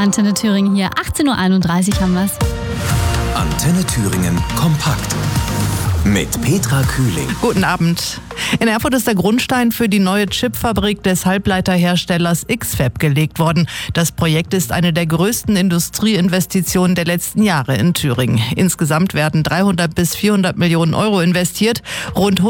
Antenne Thüringen hier. 18.31 Uhr haben wir's. Antenne Thüringen kompakt. Mit Petra Kühling. Guten Abend. In Erfurt ist der Grundstein für die neue Chipfabrik des Halbleiterherstellers X-FAB gelegt worden. Das Projekt ist eine der größten Industrieinvestitionen der letzten Jahre in Thüringen. Insgesamt werden 300 bis 400 Millionen Euro investiert. Rund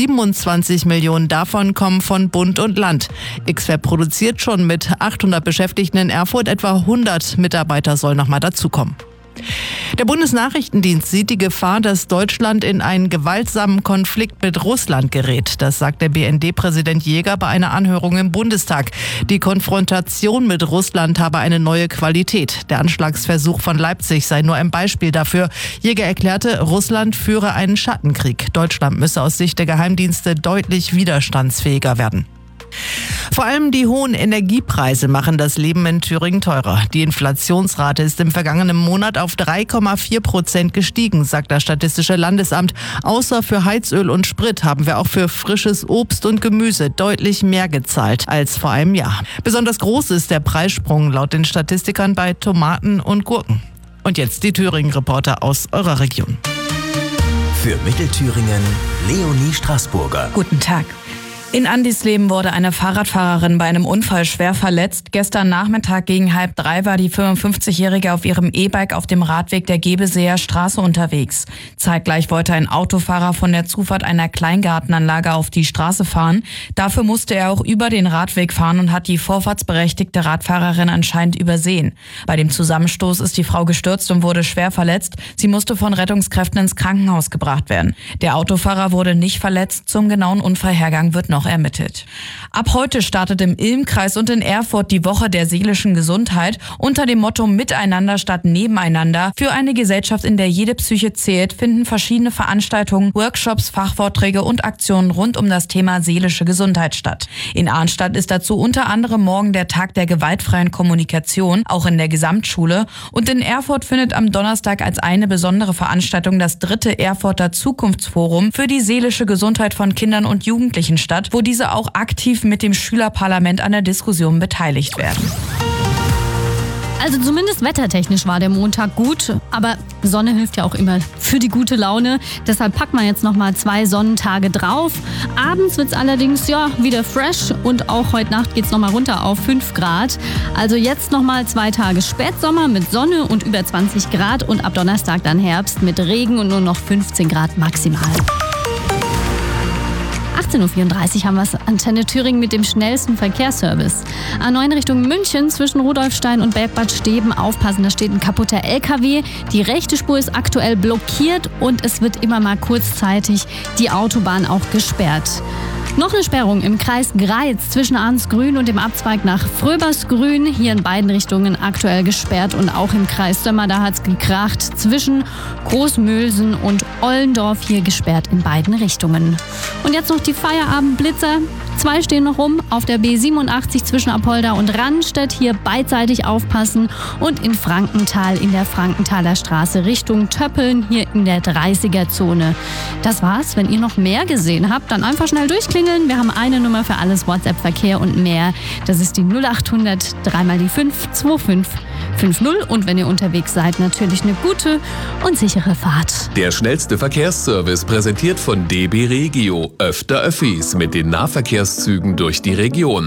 127 Millionen davon kommen von Bund und Land. X-FAB produziert schon mit 800 Beschäftigten in Erfurt. Etwa 100 Mitarbeiter sollen noch mal dazukommen. Der Bundesnachrichtendienst sieht die Gefahr, dass Deutschland in einen gewaltsamen Konflikt mit Russland gerät. Das sagt der BND-Präsident Jäger bei einer Anhörung im Bundestag. Die Konfrontation mit Russland habe eine neue Qualität. Der Anschlagsversuch von Leipzig sei nur ein Beispiel dafür. Jäger erklärte, Russland führe einen Schattenkrieg. Deutschland müsse aus Sicht der Geheimdienste deutlich widerstandsfähiger werden. Vor allem die hohen Energiepreise machen das Leben in Thüringen teurer. Die Inflationsrate ist im vergangenen Monat auf 3,4% gestiegen, sagt das Statistische Landesamt. Außer für Heizöl und Sprit haben wir auch für frisches Obst und Gemüse deutlich mehr gezahlt als vor einem Jahr. Besonders groß ist der Preissprung laut den Statistikern bei Tomaten und Gurken. Und jetzt die Thüringen-Reporter aus eurer Region. Für Mittelthüringen Leonie Straßburger. Guten Tag. In Andisleben wurde eine Fahrradfahrerin bei einem Unfall schwer verletzt. Gestern Nachmittag gegen 2:30 war die 55-Jährige auf ihrem E-Bike auf dem Radweg der Gebeseer Straße unterwegs. Zeitgleich wollte ein Autofahrer von der Zufahrt einer Kleingartenanlage auf die Straße fahren. Dafür musste er auch über den Radweg fahren und hat die vorfahrtsberechtigte Radfahrerin anscheinend übersehen. Bei dem Zusammenstoß ist die Frau gestürzt und wurde schwer verletzt. Sie musste von Rettungskräften ins Krankenhaus gebracht werden. Der Autofahrer wurde nicht verletzt. Zum genauen Unfallhergang wird noch ermittelt. Ab heute startet im Ilm-Kreis und in Erfurt die Woche der seelischen Gesundheit unter dem Motto Miteinander statt Nebeneinander. Für eine Gesellschaft, in der jede Psyche zählt, finden verschiedene Veranstaltungen, Workshops, Fachvorträge und Aktionen rund um das Thema seelische Gesundheit statt. In Arnstadt ist dazu unter anderem morgen der Tag der gewaltfreien Kommunikation, auch in der Gesamtschule. Und in Erfurt findet am Donnerstag als eine besondere Veranstaltung das 3. Erfurter Zukunftsforum für die seelische Gesundheit von Kindern und Jugendlichen statt, wo diese auch aktiv mit dem Schülerparlament an der Diskussion beteiligt werden. Also zumindest wettertechnisch war der Montag gut, aber Sonne hilft ja auch immer für die gute Laune. Deshalb packt man jetzt nochmal 2 Sonnentage drauf. Abends wird es allerdings wieder fresh und auch heute Nacht geht es nochmal runter auf 5 Grad. Also jetzt nochmal 2 Tage Spätsommer mit Sonne und über 20 Grad und ab Donnerstag dann Herbst mit Regen und nur noch 15 Grad maximal. 18.34 Uhr haben wir es. Antenne Thüringen mit dem schnellsten Verkehrsservice. A9 Richtung München zwischen Rudolfstein und Bergbad Steben. Aufpassen, da steht ein kaputter LKW. Die rechte Spur ist aktuell blockiert und es wird immer mal kurzzeitig die Autobahn auch gesperrt. Noch eine Sperrung im Kreis Greiz zwischen Arnsgrün und dem Abzweig nach Fröbersgrün. Hier in beiden Richtungen aktuell gesperrt und auch im Kreis Sömmer, da hat es gekracht. Zwischen Großmülsen und Ollendorf hier gesperrt in beiden Richtungen. Und jetzt noch die Feierabendblitzer. 2 stehen noch rum auf der B87 zwischen Apolda und Rannstedt. Hier beidseitig aufpassen. Und in Frankenthal in der Frankenthaler Straße Richtung Töppeln hier in der 30er-Zone. Das war's. Wenn ihr noch mehr gesehen habt, dann einfach schnell durchklingeln. Wir haben eine Nummer für alles WhatsApp-Verkehr und mehr. Das ist die 0800 3x5 2550. Und wenn ihr unterwegs seid, natürlich eine gute und sichere Fahrt. Der schnellste Verkehrsservice präsentiert von DB Regio. Öfter Öffis mit den Nahverkehrszügen durch die Region.